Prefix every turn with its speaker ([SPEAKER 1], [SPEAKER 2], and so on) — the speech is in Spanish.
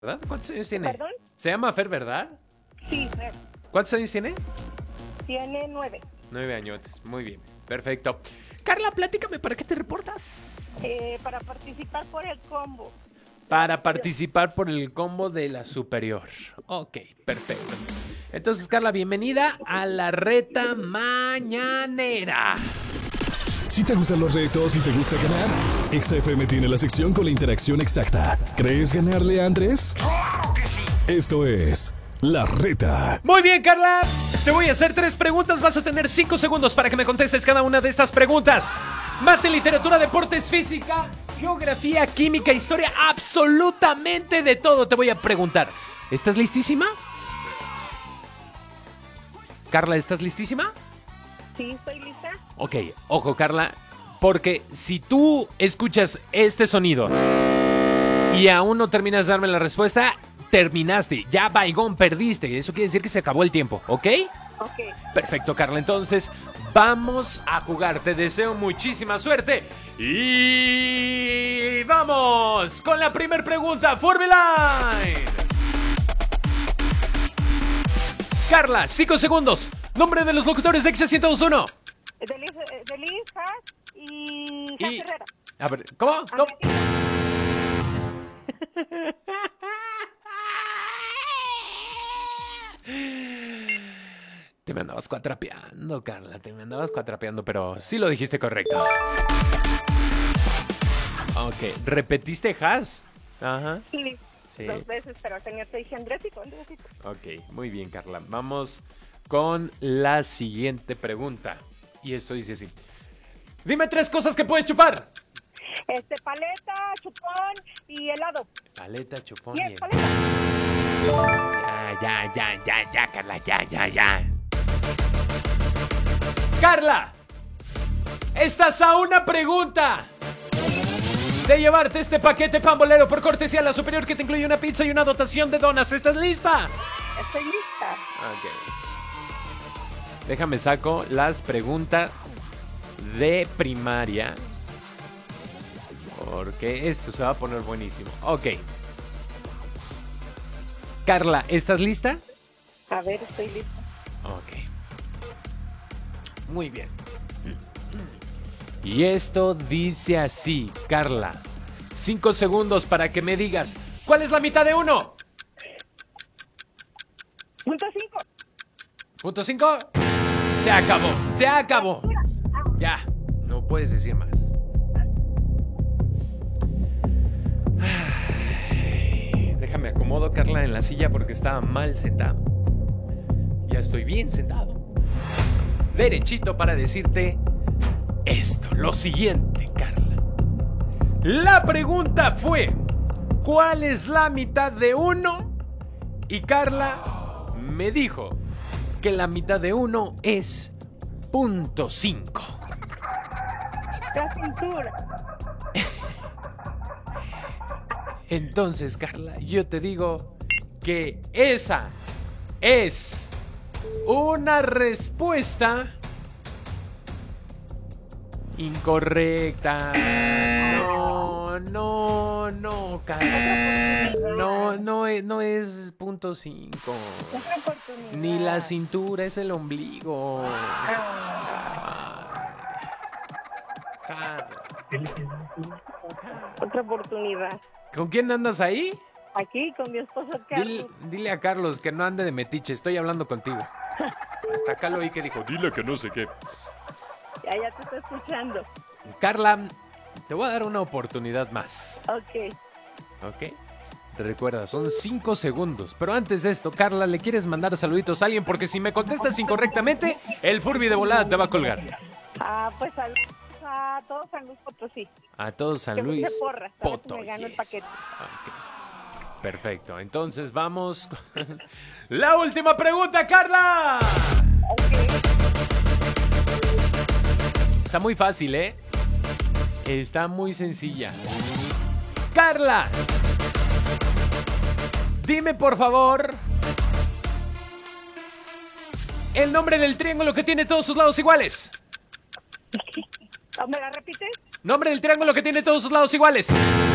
[SPEAKER 1] ¿Verdad? ¿Cuántos años tiene?
[SPEAKER 2] ¿Perdón?
[SPEAKER 1] Se llama Fer, ¿verdad?
[SPEAKER 2] Sí, Fer.
[SPEAKER 1] ¿Cuántos años tiene?
[SPEAKER 2] Tiene 9.
[SPEAKER 1] 9 añotes. Muy bien. Perfecto. Carla, platícame, ¿para qué te reportas?
[SPEAKER 2] Para participar por el combo.
[SPEAKER 1] Para participar por el combo de la superior. Ok, perfecto. Entonces, Carla, bienvenida a la reta mañanera.
[SPEAKER 3] Si te gustan los retos y te gusta ganar, XFM tiene la sección con la interacción exacta. ¿Crees ganarle a Andrés? ¡Claro que sí! Esto es La Reta.
[SPEAKER 1] Muy bien, Carla. Te voy a hacer 3 preguntas. Vas a tener 5 segundos para que me contestes cada una de estas preguntas. Mate, literatura, deportes, física, geografía, química, historia, absolutamente de todo te voy a preguntar. ¿Estás listísima? Carla, ¿estás listísima?
[SPEAKER 2] Sí, estoy lista.
[SPEAKER 1] Ok, ojo, Carla, porque si tú escuchas este sonido y aún no terminas de darme la respuesta, terminaste, ya vaigón, perdiste. Eso quiere decir que se acabó el tiempo, ¿ok?
[SPEAKER 2] Ok.
[SPEAKER 1] Perfecto, Carla, entonces vamos a jugar. Te deseo muchísima suerte y vamos con la primera pregunta. ¡Furbyline! Carla, 5 segundos. Nombre de los locutores de X1021.
[SPEAKER 2] Delis Haas y
[SPEAKER 1] Y-
[SPEAKER 2] Herrera.
[SPEAKER 1] A ver, ¿cómo? ¿Cómo? Te me andabas cuatrapeando, Carla. Te me andabas cuatrapeando, pero sí lo dijiste correcto. Ok, ¿repetiste Haas? Ajá.
[SPEAKER 2] Sí,
[SPEAKER 1] Sí.
[SPEAKER 2] 2 veces, pero tenía te dije Andresito.
[SPEAKER 1] Ok, muy bien, Carla. Vamos con la siguiente pregunta. Y esto dice así. Dime 3 cosas que puedes chupar.
[SPEAKER 2] Paleta, chupón y helado.
[SPEAKER 1] Paleta, chupón
[SPEAKER 2] Y
[SPEAKER 1] y
[SPEAKER 2] el
[SPEAKER 1] el-
[SPEAKER 2] paleta.
[SPEAKER 1] Ya, Carla, ya. Carla, estás a una pregunta de llevarte este paquete pambolero por cortesía a la superior que te incluye una pizza y una dotación de donas. ¿Estás lista?
[SPEAKER 2] Estoy lista.
[SPEAKER 1] Ok. Déjame saco las preguntas de primaria. Porque esto se va a poner buenísimo. Ok. Carla, ¿estás lista?
[SPEAKER 2] A ver, estoy lista.
[SPEAKER 1] Ok. Muy bien. Y esto dice así, Carla. 5 segundos para que me digas. ¿Cuál es la mitad de 1?
[SPEAKER 2] Punto 5.
[SPEAKER 1] Punto 5. Se acabó. Ya, no puedes decir más. Ay, déjame acomodo, Carla, en la silla porque estaba mal sentado. Ya estoy bien sentado. Derechito para decirte esto, lo siguiente, Carla. La pregunta fue, ¿cuál es la mitad de 1? Y Carla me dijo que la mitad de 1 es .5.
[SPEAKER 2] La cintura.
[SPEAKER 1] Entonces, Carla, yo te digo que esa es una respuesta incorrecta. No, Carla. No es .5.
[SPEAKER 2] Otra oportunidad.
[SPEAKER 1] Ni la cintura, es el ombligo. Carla.
[SPEAKER 2] Otra oportunidad.
[SPEAKER 1] ¿Con quién andas ahí?
[SPEAKER 2] Aquí con mi esposo Carlos.
[SPEAKER 1] Dile a Carlos que no ande de metiche, estoy hablando contigo. Hasta acá lo oí que dijo, dile que no sé qué.
[SPEAKER 2] Ya te estoy escuchando.
[SPEAKER 1] Carla, te voy a dar una oportunidad más,
[SPEAKER 2] Ok.
[SPEAKER 1] ¿ok? Recuerda, son 5 segundos. Pero antes de esto, Carla, ¿le quieres mandar saluditos a alguien? Porque si me contestas incorrectamente, el Furby de volada te va a colgar.
[SPEAKER 2] Pues saludos a todos San Luis Potosí.
[SPEAKER 1] A todos San
[SPEAKER 2] Que me
[SPEAKER 1] Luis
[SPEAKER 2] eche porras, a ver si
[SPEAKER 1] Potosí.
[SPEAKER 2] me gano el paquete.
[SPEAKER 1] Ok. Perfecto, entonces vamos con la última pregunta, Carla. Está muy fácil, ¿eh? Está muy sencilla. Carla, dime por favor el nombre del triángulo que tiene todos sus lados iguales.
[SPEAKER 2] ¿Me la repites?
[SPEAKER 1] Nombre del triángulo que tiene todos sus lados iguales.